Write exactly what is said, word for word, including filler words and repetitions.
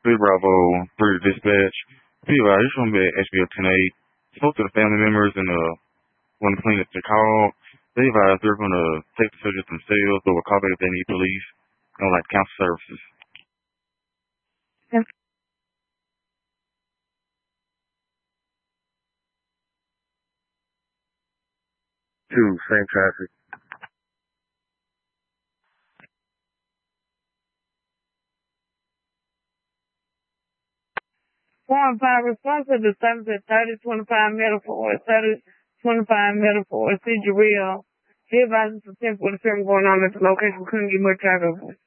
three Bravo, three to dispatch. P O I, this from the H B O ten eight. Spoke to the family members and uh, one of the plaintiffs to call. They advised they're going to take the subject themselves, but will call back if they need police and like council services. Yep. Two, same traffic. Four and five response to the service at thirty twenty-five Metaphor, thirty twenty-five Metaphor, C G Real. He advises for ten forty-seven going on at the location. We couldn't get much out of it.